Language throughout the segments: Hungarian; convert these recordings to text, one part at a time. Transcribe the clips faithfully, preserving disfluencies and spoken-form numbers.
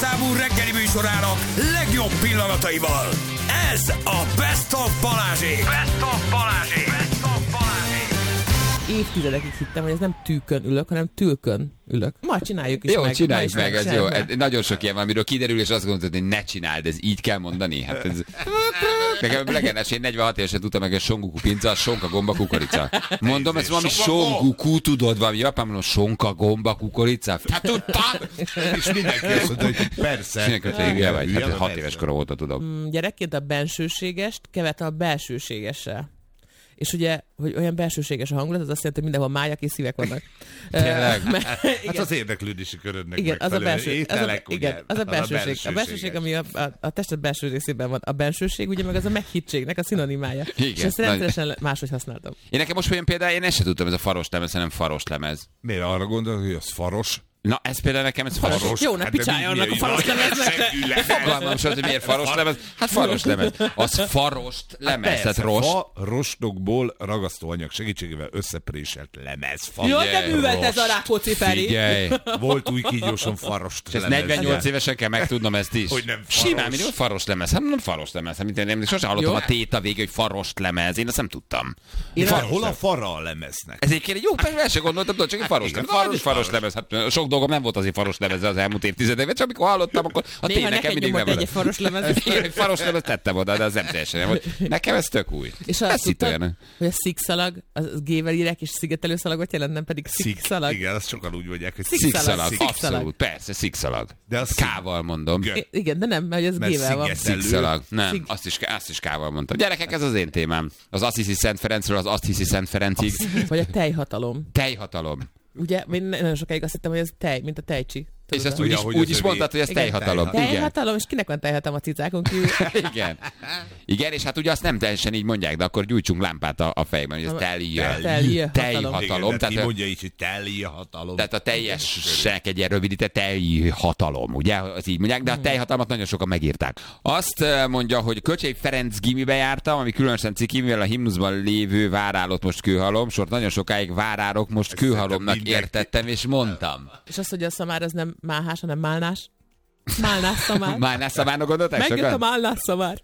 számú reggeli műsorának legjobb pillanataival. Ez a Best of Balázsék. Best of Balázsék. Best of Balázsék. Évtizedekig hittem, hogy ez nem tűkön ülök, hanem tülkön ülök. Ma csináljuk is jó, meg. Jó, csináljuk meg, meg, ez jó. Ez, nagyon sok ilyen van, amiről kiderül, és azt gondolod, hogy ne csináld, ez így kell mondani. Hát ez... Nekem legendás, én negyvenhat évesen tudtam meg, hogy songuku pinca, a sonka gomba kukorica. Mondom, ez valami songuku, tudod, valami japán, mondom, sonka gomba kukorica. Hát tudtam! És mindenki azt mondta, hogy persze. Mindenki azt mondja, vagy, hát hat éves korom óta tudom. Mm, gyerekként a bensőségest keverte a belsőségessel. És ugye, hogy olyan belsőséges a hangulat, az azt jelenti, hogy mindenhol májak és szívek vannak. Tényleg? Hát az érdeklődési körödnek igen, az a belső, ételek, az a, igen, az a belsőség. A belsőség, ami a, a, a tested belső részében van. A bensőség, ugye meg az a meghitségnek a szinonimája. Igen, és ezt rendszeresen nagy... máshogy használtam. Én nekem most olyan például, én ezt sem tudtam, ez a faros lemez, hanem faros lemez. Miért arra gondolod, hogy az faros? Na, ez például nekem, ez faros. faros. Jó, ne picsáljanak a faros lemeznek. Fogalmam sem, hogy miért faros lemez. Hát faros lemez. Az farost lemez, tehát rost. Farostokból ragasztóanyag segítségével összepréselt lemez. Jó, de művelt ez a Rákóczi Feri. Figyelj. Volt új kígyóson farost lemez. negyvennyolc évesen kell megtudnom ezt is. Hogy nem faros. Simán, mindig faros lemez. Hát nem faros lemez. Hát, én sosem hallottam a téta vége, hogy farost lemez. Én azt nem tudtam. Hol a fara a lemeznek? Ez egy jó, persze el sem gondoltam, csak egy faros lemez. Faros lemez. Hát sok dolgom nem volt azért faros lemezzel az elmúlt évtizedekben, csak amikor hallottam, akkor a tény nekem mindig nem volt. Egy faros lemez. Egy faros lemez tettem oda, de az nem teljesen nem. Nekem ez tök új. És azt tudtad, hogy a szikszalag, az gével írek és szigetelőszalagot jelent, nem pedig szikszalag. Igen, azt sokan úgy mondják, hogy szikszalag. Abszolút, persze, szikszalag. De az K-val mondom. Igen, de nem, mert ez gével van. Szikszalag. Nem, azt is, azt is K-val mondtam. Gyerekek, ez az én témám. Az azt hiszi Szent Ferencről, az azt hiszi Szent Ferencig. Vagy a tejhatalom. Tejhatalom. Ugye, én nagyon sokáig azt hittem, hogy ez tej, mint a tejcsi. És ezt úgy is, úgy is mondtad, hogy ez tejhatalom. Tejhatalom, és kinek van tejhatalom a cicákon kívül? Igen. Igen, és hát ugye azt nem teljesen így mondják, de akkor gyújtsunk lámpát a, a fejben, hogy ez tejhatalom. Tejhatalom. Ki mondja így, hogy tejhatalom. Tehát a teljesnek egy ilyen rövidített tejhatalom, ugye? Az így mondják, de a tejhatalmat nagyon sokan megírták. Azt mondja, hogy Kölcsei Ferenc gimibe jártam, ami különösen ciki, mivel a himnuszban lévő várálott most kőhalom, sort nagyon sokáig várárok, most kőhalomnak értettem, és mondtam. És azt, hogy a szamár az nem máhás, hanem málnás. Málnás szamár. Málnás szamárnak gondolták sokan? Megjött a málnás szamár.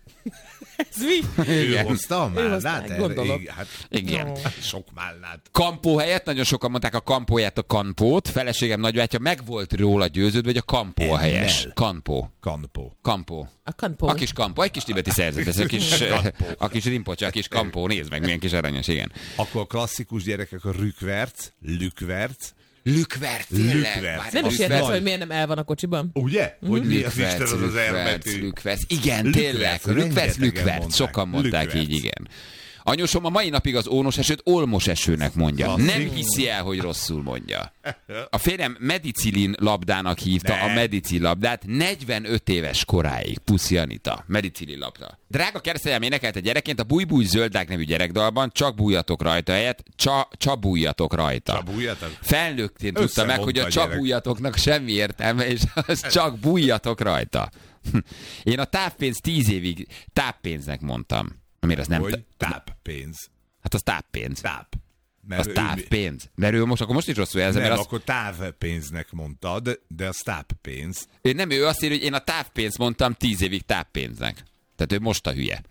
Ez mi? Ő hozta a málnát? Gondolom. Hát, igen. No. Sok málnát. Kampó helyett nagyon sokan mondták a kampóját a kampót. Feleségem nagybátyja meg volt róla győződve, hogy a kampó a helyes. Kampó. Kampó. Kampó. A kampó. A kis kampó. Egy kis tibeti szerzet. Ez a kis, a kis rimpocsa, a kis kampó. Nézd meg, milyen kis aranyos, igen. Akkor a klasszikus gyerekek a rükverc, lükverc. Lükverc, tényleg. Nem is érted, hogy miért nem el van a kocsiban. Ugye? Hogy mi az Isten az az elbetű. Lükverc, igen, tényleg. Lükverc, lükverc. Sokan mondták így, igen. Anyósom a mai napig az ónos esőt olmos esőnek mondja. Klasszik. Nem hiszi el, hogy rosszul mondja. A férjem medicilin labdának hívta ne. a medicil labdát negyvenöt éves koráig. Puszi Anita. Medicilin labda. Drága keresztanyám énekelte gyerekként a Búj-búj zöldák nevű gyerekdalban, csak bújjatok rajta helyett, csa, csabújjatok rajta. Csabújjatok? Felnőttén tudta meg, hogy a, a csabújjatoknak semmi értelme, és az csak bújjatok rajta. Én a távpénz tíz évig táppénznek mondtam. Amire az nem... Hogy táppénz. Hát az táppénz. Táp. Az távpénz. Mert ő most, akkor most is rosszul jelzem. Nem, mert akkor az... távpénznek mondtad, de az táppénz. Ő nem, ő azt írja, hogy én a távpénzt mondtam tíz évig táppénznek. Tehát ő most a hülye.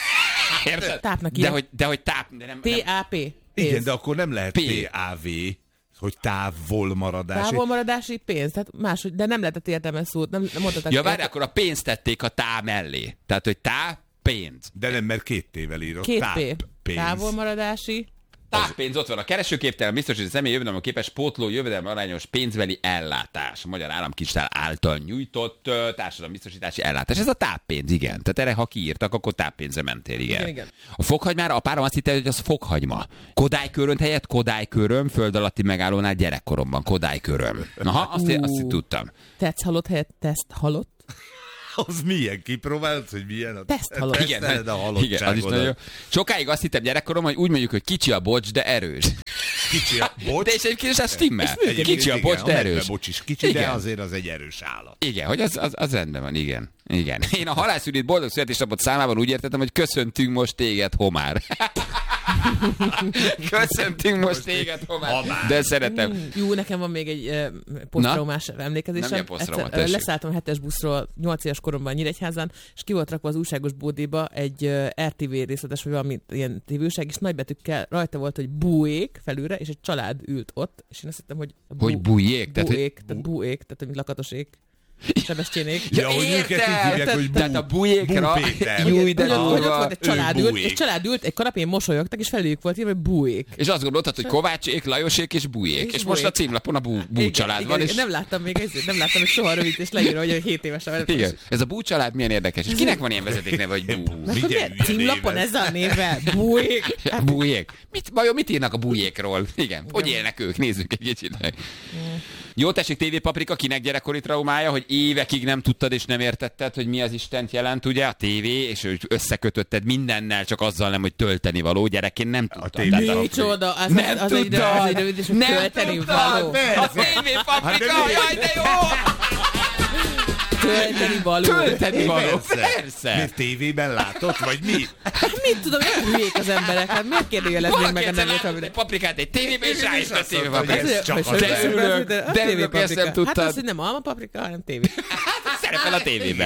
Tápnak de hogy, de hogy táp... De nem, T A P. Igen, de akkor nem lehet T A V, hogy távolmaradási. Távolmaradási pénz, tehát máshogy, de nem lehetett értelmes szót. Nem, nem mondhatod. Ja, várj, akkor a pénzt tették a tá mellé. Tehát, hogy tá pénz. De nem, mert két tével írott. Két P. Távolmaradási. Táppénz, ott van a keresőképtelen biztosított személy jövedelme képes pótló jövedelme arányos pénzbeli ellátás. A Magyar Államkincstár által nyújtott uh, társadalombiztosítási ellátás. Ez a táppénz, igen. Tehát erre, ha kiírtak, akkor táppénzre mentél, igen. igen, igen. A fokhagymára a párom azt hitte, hogy az fokhagyma. Kodálykörönt helyett Kodályköröm, föld alatti megállónál gyerekkoromban. Kodályköröm. Aha, azt, én, azt tudtam. Tetsz halott helyett teszt halott. Az milyen? Kipróbálod, hogy milyen a teszt halott. Igen, a halottságodat. Sokáig azt hittem gyerekkorom, hogy úgy mondjuk, hogy kicsi a bocs, de erős. Kicsi a bocs. De és egyébként ez stimmel. Kicsi a bocs, de erős. A bocs is kicsi, igen. De azért az egy erős állat. Igen, hogy az, az, az rendben van, igen. Igen. Én a halászülit boldog születésnapot számában úgy értettem, hogy köszöntünk most téged, homár. Köszöntünk most téged, Homár. De szeretem. Mm, jó, nekem van még egy uh, posztraumás emlékezésem. Nem posztrauma, Egyszer, uh, leszálltam hetes buszról nyolc éves koromban Nyíregyházán, és ki volt rakva az újságos bódéba egy uh, er té vé részletes, vagy valami ilyen tévőság, és nagybetűkkel rajta volt, hogy búék felülre, és egy család ült ott, és én azt hittem, hogy bú, hogy bújék? Búék, tehát, tehát búék, tehát mint lakatosék. Sebestyenék. Ja, hogy őket így hívják, hogy bú, tehát a bújékra. Jó, de ott volt egy család ült, és család ült, egy kanapén mosolyogtak, és felőjük volt írva, hogy bújék. És azt gondoltad, hogy Kovácsék, Lajosék és bújék. És, és most a címlapon a bú, bú család van. És... Nem láttam még ezért, nem láttam, hogy soha rövid, és leírva, hogy hét évesen. Igen. Ez a bú család milyen érdekes. És kinek van ilyen vezetékneve, hogy bú? Címlapon ezzel a névvel? Bújék. Bújék. Mit, vajon mit írnak a bújékról? Igen. Hogy élnek ők? Nézzük egy kicsit. Jó, tessék, té vé Paprika, kinek gyerekkori traumája, hogy évekig nem tudtad és nem értetted, hogy mi az Istent jelent, ugye, a tévé, és hogy összekötötted mindennel, csak azzal nem, hogy tölteni való. Gyerekként nem tudtad. Micsoda, az, nem az, az, az egy rövid, és hogy tölteni való. A té vé Paprika, jaj, de jó! Tölteni való. Tölteni való, persze. Miért tévében látott, vagy mi? Hát mit tudom, olyan hülyék az emberek, hát miért kérdőjeleznék meg a nevét? Egy paprikát egy tévében, és rájött a té vé Paprika. De örülök, de örülök, ezt nem tudtad. Hát az, hogy nem alma paprika, hanem tévé. Szerepel a tévében.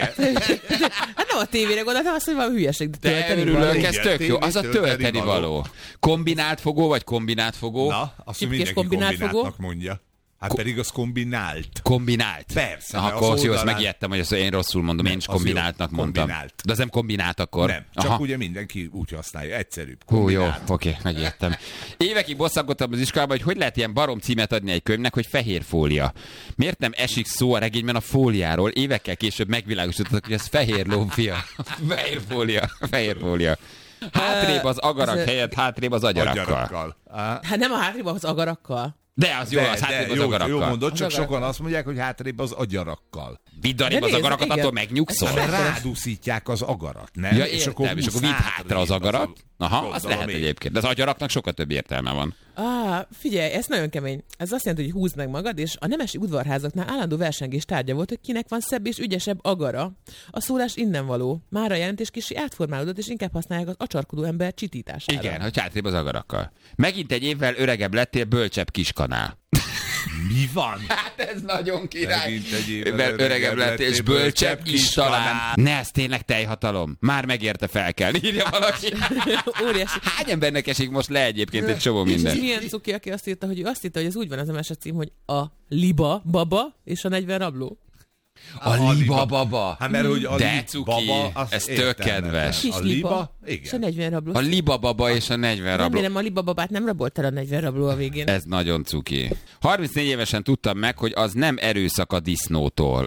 Hát nem a tévére gondoltam, azt, hogy valami hülyeség, de tölteni való. De örülök, ez tök jó. Az a tölteni való. Kombinált fogó, vagy kombinált fogó? Na, azt mindenki kombináltnak mondja. Hát Ko- pedig az kombinált. Kombinált? Persze. Aha, akkor az jó, azt megijedtem, hogy azt én rosszul mondom, nem, én is kombináltnak jó, mondtam. Kombinált. De az nem kombinált akkor? Nem, csak Aha. ugye mindenki úgy használja, egyszerűbb. Hú, jó, oké, megijedtem. Évekig bosszankodtam az iskolában, hogy hogy lehet ilyen barom címet adni egy könyvnek, hogy fehér fólia. Miért nem esik szó a regényben a fóliáról? Évekkel később megvilágosítottak, hogy ez fehér lófia. Fehér fólia, fehér fólia. Hátrébb az agarak uh, helyett, hátrébb az agyarakkal. agyarakkal. Hát nem a hátrébb az agarakkal. De az jó, de, az hátrébb az jó, agarakkal. Jó mondod, csak az sokan azt mondják, hogy hátrébb az agyarakkal. Vidd arrébb az agarakat, igen. Attól megnyugszol. Rádúszítják az agarat, nem? Ja, és akkor, és akkor vidd hátra az agarat. Aha, az lehet még. Egyébként. De az agyaraknak sokkal több értelme van. Ah, figyelj, ez nagyon kemény. Ez azt jelenti, hogy húzd meg magad, és a nemesi udvarházaknál állandó versengés tárgya volt, hogy kinek van szebb és ügyesebb agara. A szólás innen való. Már a jelentés kicsi átformálódott, és inkább használják az acsarkodó ember csitítására. Igen, hogy hátrébb az agarakkal. Megint egy évvel öregebb lettél, bölcsebb kiskanál. Mi van? Hát ez nagyon király. Megint egy évvel öregebb, öregebb lettél, és bölcsebb is talán. Ne, ez tényleg teljhatalom. Már megérte fel kell. Írja valaki. Óriási. Hány embernek esik most le egyébként egy csomó minden? És milyen cuki, aki azt írta, hogy ő azt írta, hogy az úgy van az a mesecím, hogy a liba baba és a negyven rabló. A, a liba baba. Hát mert hogy a de cuki, baba, ez tök kedves. Kis a liba, igen. És a negyven rabló. A liba baba és a negyven rabló. Remélem a liba babát nem rabolt el a negyven rabló a végén. Ez nagyon cuki. harmincnégy évesen tudtam meg, hogy az nem erőszak a disznótól.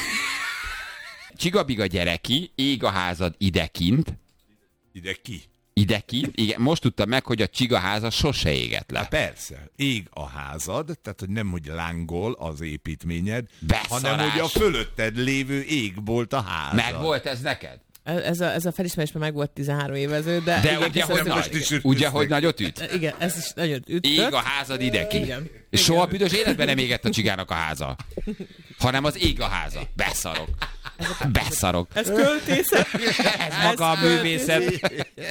Csigabiga gyereki, ég a házad idekint. Ide ki? Idekint, igen. Most tudtam meg, hogy a csigaháza sose égett le. Hát persze, ég a házad, tehát hogy nem, hogy lángol az építményed, Beszarás. hanem, hogy a fölötted lévő égbolt a házad. Meg volt ez neked? Ez a, ez a felismerésben meg volt tizenhárom évező, de... De igen, ugye, hogy, nagy, nagy, ugye hogy nagyot üt? Igen, ez is nagyon ütött. Ég a házad ideki. Igen. És soha a büdös életben nem égett a csigának a háza. Hanem az ég a háza. Beszarok. Beszarok. Ez költészet. Ez maga a művészet.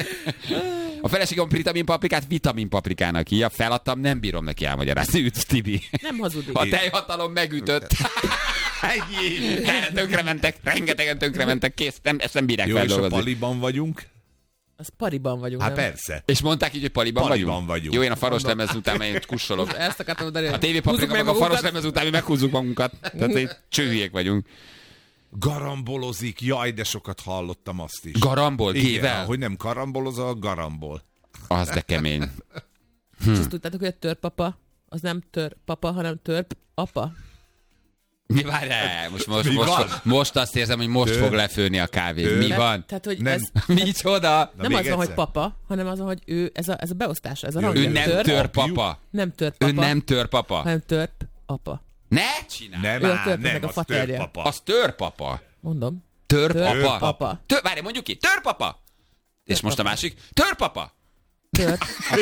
A feleségem vitaminpaprikát vitaminpaprikának hívja. Feladtam, nem bírom neki elmagyarázni. Üt, Tibi. Nem hazudik. A teljhatalom megütött. Tönkrementek, rengetegen tönkrementek, kész, nem, ezt nem bírják feldolgozni. Jó, és a paliban vagyunk? Az pariban vagyunk. Hát nem? persze. És mondták így, hogy paliban, paliban vagyunk? vagyunk. Jó, én a faros lemez után én kussolok. Ezt akartam mondani. A té vé Paprika meg a faros lemez után mi meghúzzuk magunkat. Tehát így csőhülyék vagyunk. Garambolozik, jaj, de sokat hallottam azt is. Garambol, kével? hogy nem karambolozol, garambol. Az de kemény. Hm. És azt tudtátok, hogy a törpapa, az nem törpapa, hanem törp apa? Mi várjál? Most, most, Mi most, most azt érzem, hogy most Tör. fog lefőni a kávé. Tör. Mi van? Tehát, hogy nem. Ez, Micsoda? Nem az van, hogy papa, hanem az van, hogy ő, ez a, ez a beosztása, ez a rangja. Ő nem törp, törpapa. Nem törpapa. Ő nem törpapa. Hanem törp apa. Ne csinálj! Nem, ő á, nem, a az törpapa. Az törpapa. Mondom. Törpapa. Törpapa. Tör, várj, mondjuk ki. Törpapa. És most a másik. Törpapa. Törp.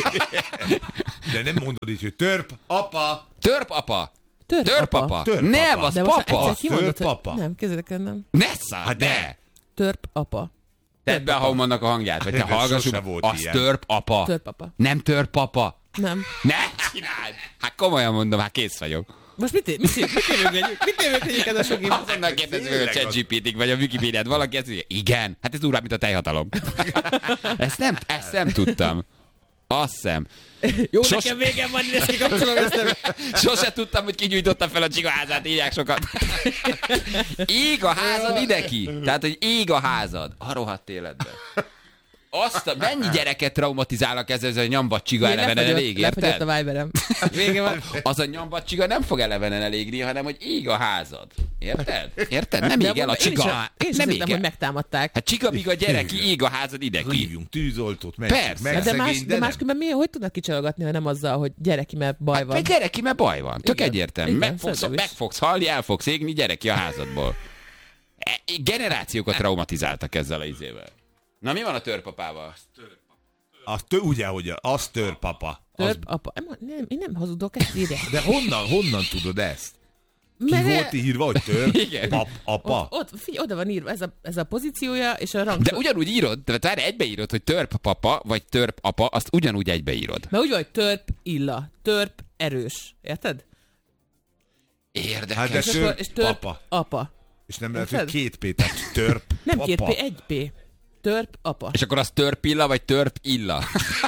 De nem mondod így, hogy törp apa. Törpapa. Törp, Törp apa. apa. Törp Nem, apa. az de papa. Törp apa. Nem, kezdek el nem. Ne száll, Hát de. Törp apa. Tedd be a Haumannak a hangját, vagy te hallgassuk. Az ilyen. törp apa. Törp apa. Nem törp apa. Nem. Ne csináld! Hát komolyan mondom, hát kész vagyok. Most mit, mit, mit, mit érőgegyük? Mit érőgegyük ez a sok Azt mondnak, kérdezni meg a ChatGPT-t, vagy a Wikipédiát, valaki ezt mondja, igen, hát ez durvább, mint a tejhatalom. ezt, nem, ezt nem tudtam. Azt hiszem. Jó, Sos... nekem végem van, ezt kikapcsolom ezt. Sose tudtam, hogy kigyújtotta fel a csiga házát, írják sokat. Ég a házad ide ki. Tehát, hogy ég a házad. A rohadt életben. Azt a, mennyi gyereket traumatizálnak ezzel, ez a nyambacsiga elevenen elég, érted? Lefagyott a Viberen. Vége van. Az a nyambacsiga nem fog elevenen elégni, hanem hogy ég a házad. Érted? Érted? Nem ég el a csiga. Én is nem szerintem, hogy megtámadták. Hát csiga, míg a gyerek ég a házad ide ki. Hívjunk tűzoltót, meg, Persze. meg De, szegény, más, de, de nem. máskülönben mi, hogy tudnak kicsalogatni, ha nem azzal, hogy gyereki, mert baj Hát, van. mert gyereki, mert baj van. Tök Igen. egyértelmű. Igen, Meg fogsz, szerintem is. meg fogsz halni, el fogsz égni, gyereki a házadból. E, generációkat traumatizáltak ezzel a izével. Na, mi van a törpapával? Az tő, ugye, hogy az törpapa. Az, Törp apa. Nem, nem, én nem hazudok, ezt írják. de honnan, honnan tudod ezt? Ki Mert- volt írva, hogy törp, Igen. pap, apa? Ott, ott, figyelj, oda van írva, ez a, ez a pozíciója, és a rang. De ugyanúgy írod, tehát várj, egybeírod, hogy törp papa, vagy törp apa, azt ugyanúgy egybeírod. Mert úgy van, hogy törp illa, törp erős. Érted? Érdekes. Hát de És, törp, akkor, és törp papa. apa. És nem lehet, hogy Érted? két P, tehát törp, Nem apa. két P, egy P. Törp apa. És akkor az törp illa, vagy törp illa?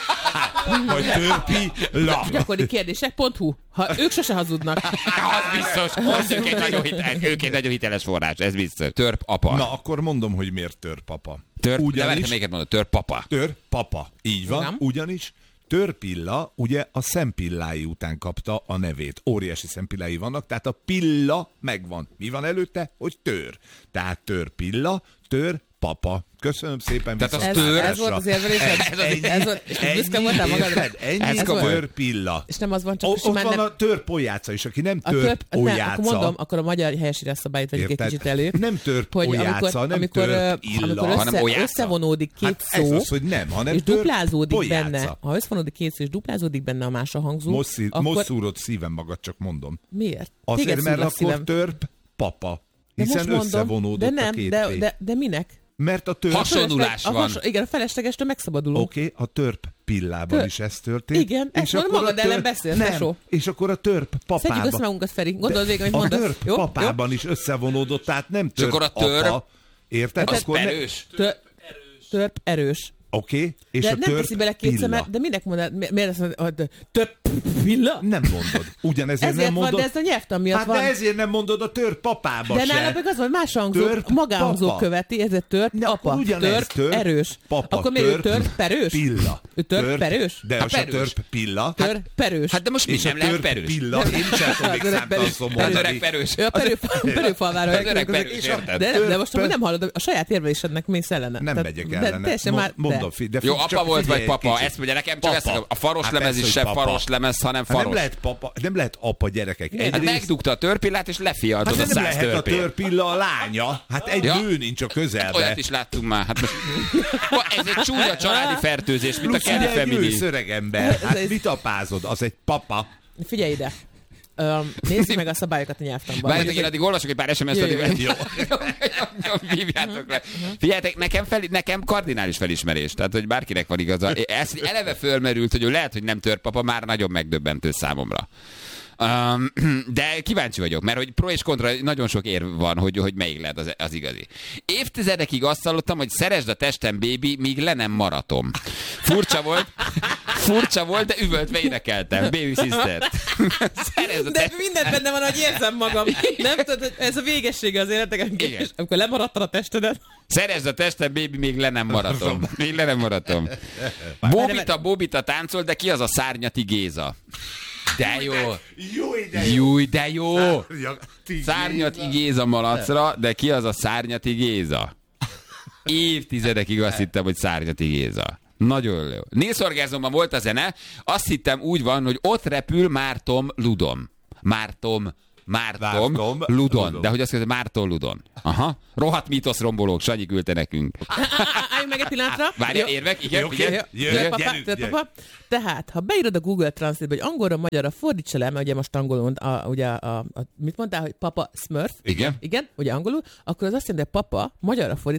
Vagy törpi la. Gyakori kérdések.hu. Ha ők sose hazudnak. Az biztos, az ők egy nagyon, hitel, ők egy nagyon hiteles forrás, ez biztos. Törp apa. Na, akkor mondom, hogy miért törpapa. törp, de Ugyanis várj, még mondod, törp papa. törpapa. Így van, Nem. ugyanis törpilla ugye a szempillái után kapta a nevét. Óriási szempillái vannak, tehát a pilla megvan. Mi van előtte? Hogy tör. Tehát törpilla, tör papa. Köszönöm szépen. Tehát az Ez, tör- ez volt az érvelésed? Ez az- Ez volt, és büszke voltál magadra? Érted? Ennyi Ez komoly. törpilla. És nem az van, csak O, most ott már van nem... a törpolyáca is, aki nem A törp, ne, törpolyáca. akkor mondom, akkor a magyar helyesírás szabályt vegyük egy Érted? kicsit elő. Nem törp hogy olyáca, amikor, nem amikor, törp ö, illa, amikor hanem össze, olyáca. összevonódik két Hát ez szó, az, hogy nem, hanem és törp duplázódik polyáca. benne, ha összevonódik két szó, és duplázódik benne a más a hangzó, Most, szí- akkor most szúrod szívem magad, csak mondom. miért? Azért, Téged mert szúr a akkor szívem. törp papa. De Hiszen most mondom, összevonódott de nem, a két de, P. de, de minek? Mert a törp... Hasonlulás A van. has- igen, a feleslegestől megszabadulunk. Oké, okay, a törp pillában Tör- is ez történt. Igen, ezt mondom, akkor a magad ellen törp- beszélsz, nem, tesó. és akkor a törp Szedjük össze papában. magunkat, Feri. Gondold végig, amit A mondasz. törp Jó? papában is összevonódott, tehát nem törp akkor a törp- apa. Érted? Az Akkor ne- perős. Jó? Tör- Törp erős. Oké, okay, és De a nem törp teszi bele kétszer, pilla. mert, de minek mondod? Mi- Miért azt mondod, hogy több pilla? Nem mondod. Ugyanezért Ezért nem van, mondod. de ez a nyelvtan miatt Hát van. de ezért nem mondod a törp papába De se. nála meg az van, más hangzó, Törp magánhangzó papa. követi, ezért törp Ne, apa, akkor ugyanez, törp, törp erős. papa, Akkor miért ő törp törp perős? Pilla. Ő törp perős? De Hát az a perős. törp pilla. Törp perős. Hát de most mi És nem a lehet törp perős? pilla, én sem tudom még Az öreg számtalan perős. Az szomorúan. öreg perős. Ő a perő, perőfalvára. Az öreg perős, érted? De, de most Törp- nem hallod, a saját érvelésednek mész ellene. Nem Tehát- megyek de ellene. teljesen Mo- már, Mondom, de. fi- de Jó, fi- apa csak volt, figyelj vagy egy papa? kicsit. Ezt mondja nekem, csak ezt Papa. a faros Hát lemez persze, is hogy sem papa. faros lemez, hanem Hát nem faros. lehet papa, nem lehet apa gyerekek. Hát Egyrészt, megdugta a törpillát, és lefialtod hát a nem száz lehet a törpét. törpilla a lánya. Hát egy Ja. nő nincs a közelbe. Olyat is láttunk már. Hát most... Ez egy csúnya családi fertőzés, mint a Plusz Kelly ugye egy Family. ősz öreg ember. Hát Ez- mit apázod? Az egy papa. Figyelj ide. Um, nézzük meg a szabályokat a nyelvtanban. Várjátok, én addig olvasok egy pár es em es-t, Jó, jó, addig... jó. Hívjátok le. Figyeljetek, nekem, fel, nekem kardinális felismerés, tehát hogy bárkinek van igaza. Ez eleve fölmerült, hogy ő lehet, hogy nem törpapa, már nagyon megdöbbentő számomra. Um, de kíváncsi vagyok, mert hogy pro és kontra nagyon sok érv van, hogy, hogy melyik lehet az, az igazi. Évtizedekig azt hallottam, hogy szeresd a testem, baby, míg le nem maratom. Furcsa volt, furcsa volt, de üvöltve énekeltem. Baby sister. Szeresd a De testem. minden benne van, hogy érzem magam. Nem tudod, hogy ez a végessége az életnek. Igen. Amikor lemaradtad a testedet. Szeresd a testem, baby, még le nem maratom. Még le nem maratom. Bobita, Bobita táncol, de ki az a Szárnyati Géza? De jó. Jó ide. Júj, de jó. Szárnyati Szárnyati Géza malacra, de ki az a Szárnyati Géza? Évtizedekig azt hittem, hogy Szárnyati Géza. Nagyon jó. Nils Orgázomban volt a zene, azt hittem úgy van, hogy ott repül Márton Ludon. Márton, Márton, Márton, Ludon. Ludon. De hogy azt mondja, Márton Ludon. Aha. Rohadt mítosz rombolók, Sanyi küldte nekünk. Álljunk meg egy pillanatra. Várjál, Jó. érvek? Igen, Jó, igen. jó. igen. Jöjjön. Törpapa, gyerünk, törpapa. Tehát, ha beírod a Google Translate-be, hogy angolra, magyarra fordítsa le, mert ugye most angolul, a, ugye a, a, mit mondtál, hogy papa Smurf? Igen. Igen, ugye angolul, akkor az azt jelenti, hogy papa, magyarra fordítva,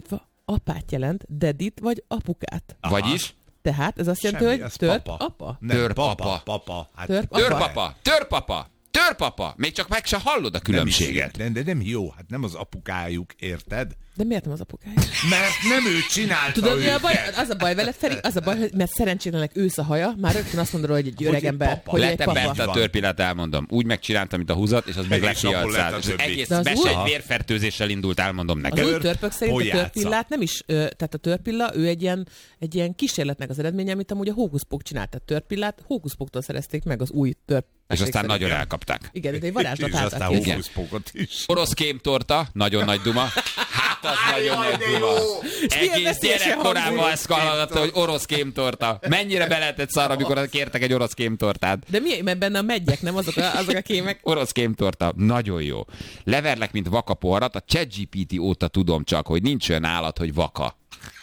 apát jelent, dedit vagy apukát. Vagyis? Tehát ez azt jelenti, Semmi, hogy ez tört papa. apa. Nem, Törpapa. papa. papa. Hát, Törpapa. Törpapa, törpapa, törpapa. Még csak meg se hallod a különbséget. Nem, de nem jó, hát nem az apukájuk, érted? De miért nem az apukája? Mert nem ő csinálta Tudod, mi a őket. baj? Az a baj veled, Feri, az a baj, hogy mert szerencsétlenek ősz a haja, már rögtön azt mondod, hogy egy öreg egy ember, papa. hogy egy Leteberte papa. a törpillát, elmondom. Úgy megcsináltam, mint a húzat, és az még És abból lett lekialcált. a És többi. egész De az mese új- egy vérfertőzéssel indult, elmondom Az neked. új Törp, törpök szerint a pojáca. törpillát nem is, ö, tehát a törpilla, ő egy ilyen, egy ilyen kísérletnek az eredménye, amit amúgy a hókuszpók csinált. A törpillát hókuszpóktól szerezték meg az új törp. És aztán nagyon elkapták. Igen, de egy varázslat És aztán által. Igen. hókuszpókot is. Orosz kémtorta, nagyon nagy duma. Hát az nagyon nagy duma. milyen Egész veszélyes gyerekkorában hangzik. ezt hallgatta, hogy orosz kémtorta. Mennyire be lehetett szarra, amikor kértek egy orosz kémtortát. De mi, mert benne a megyek, nem azok a, azok a kémek? Orosz kémtorta, nagyon jó. Leverlek, mint vaka poharat, a ChatGPT óta tudom csak, hogy nincs olyan állat, hogy vaka.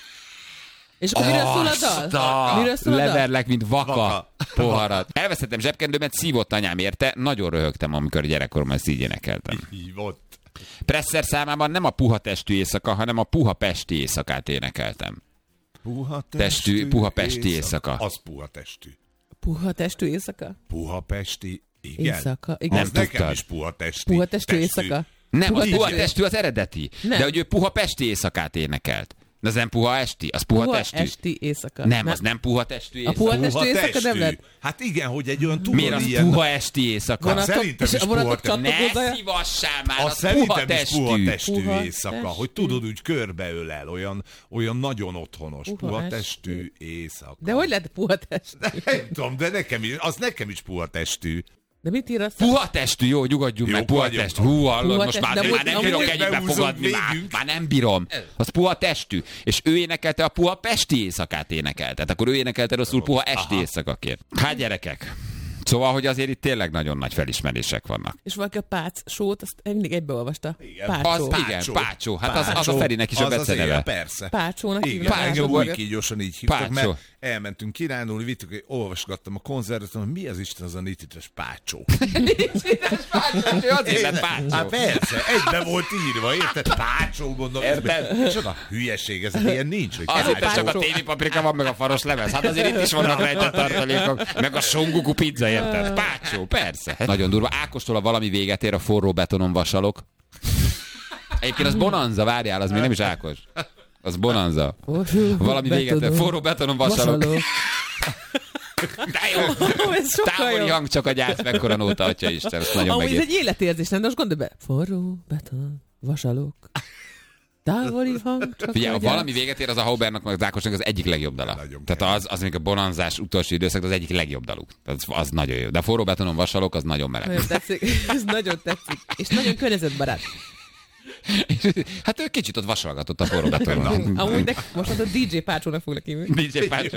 És akkor miről szól a dal? Miről szól a dal? Leverlek, mint vaka, Vaka. poharat. Elvesztettem zsebkendőmet, szívott anyám érte, nagyon röhögtem, amikor gyerekkoromban ezt így énekeltem. Hívott. Presser számában nem a puha testű éjszaka, hanem a puha pesti éjszakát énekeltem. Puha Testű- puha pesti éjszaka. Az puha testű. Puha testű éjszaka? Puha pesti, igen. Éjszaka, igen. Az Nem nekem tudtad. is puha testű. Puha testű éjszaka? Nem, Puha a puha testű. testű az eredeti. Nem. De hogy ő puha pesti éjszakát énekelt. De az nem puha esti, az puha, Puha testű. esti éjszaka. Nem, az nem puha testű A éjszaka. puha Puha testű éjszaka testű. nem lehet. Hát igen, hogy egy olyan tudod Miért az ilyen... puha esti éjszaka? Vonatok, Szerintem és is a vonatok puha testű. Ne csatlakozója. szívassál már, Az az puha szerintem is puha testű. testű Puha éjszaka, testű. hogy tudod, úgy körbeölel, olyan, olyan nagyon otthonos. Puha Puha testű. testű éjszaka. De hogy lehet puha testű? Nem tudom, de nekem is, az nekem is puha testű. De mit ír azt? Puha testű, jó, nyugodjunk Jó meg, puha vagyunk. testű. Hú, hallod, Puha most testű, már, de már amúgy- nem amúgy bírok még egyikbe behúzunk fogadni, már, végünk. már nem bírom. Az puha testű. És ő énekelte a puha pesti éjszakát énekelt. Tehát akkor ő énekelte rosszul puha esti éjszakaként. Hát gyerekek. Szóval, hogy azért itt tényleg nagyon nagy felismerések vannak. És valaki a Pác sót, azt mindig egybeolvasta. Igen. Pácsó. Az, igen, Pácsó. Hát az, az a Ferinek is a Az az beceneve. éjjel, persze. Pácsónak Igen, hívják. engem Pácsó. úgy kígyósan így hívtak, Pácsó. mert elmentünk kirándulni, vittük, hogy olvasgattam a konzervet, hogy mi az Isten az a nitites Pácsó? Pácsó, azért lett Hát Pácsó. persze, egybe volt írva, érted? Pácsó, gondolom. Érted? Micsoda hülyeség, ez ilyen nincs, hogy Azért Pácsó. csak a tévipaprika van, meg a faros lemez. Hát azért itt is vannak rejtett tartalékok. Meg a songuku pizza, érted? Pácsó, persze. Nagyon durva. Ákostól a valami véget ér, a forró betonon vasalok. Egyébként az bonanza, várjál, az még nem is Ákos. Az bonanza. Valami véget ér, forró betonon vasalok. Vasaló. De jó. Ó, ez sokkal Távoli jobb. hang csak a gyász, mekkora nóta, atya Isten, ezt nagyon Amúgy ez megért. egy életérzés, nem? De most gondolj be. Forró, beton, vasalók. Távoli hang, csak Figyelj, a a gyász. valami véget ér, az a Haubernak, meg az Ákosnak az egyik legjobb dala. Nagyon Tehát az, az még a bonanzás utolsó időszak, az egyik legjobb daluk. Az, az nagyon jó. De a forró betonon vasalok, az nagyon meleg. Nagyon tetszik. Ez nagyon tetszik. És nagyon környezetbarát. Hát ő kicsit ott vasalgatott a forró betonon. Amúgy de most a dé dzsé Pácsónak foglak hívni. dé dzsé Pácsó.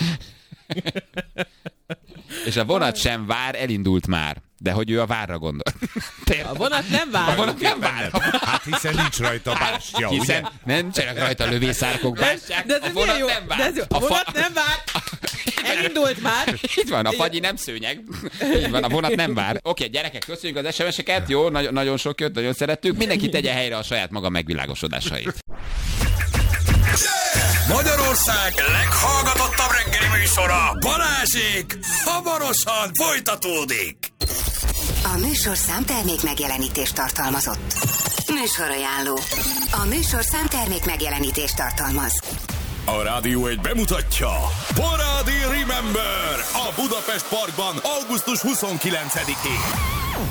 És a vonat sem vár, elindult már. De hogy ő a várra gondol. A vonat nem vár. A vonat nem vár. Hát hiszen nincs rajta bástya, ugye? Hiszen nem nincsenek rajta lövészárkok, bástyák. De ez A ez vonat milyen jó. nem vár. De ez jó. A vonat nem vár. Elindult már. Itt van, a fagyi nem szőnyeg. Így van, a vonat nem vár. Oké, gyerekek, köszönjük az es em es-eket. Jó, nagyon, nagyon sok jött, nagyon szerettük. Mindenki tegye helyre a saját maga megvilágosodásait. Magyarország leghallgatottabb reggeli műsora, Balázsék, hamarosan folytatódik. A műsorszám termék megjelenítést tartalmazott. Műsorajánló. A műsorszám termék megjelenítést tartalmaz. A Rádió egy bemutatja Parádi Remember a Budapest Parkban augusztus huszonkilencedikén.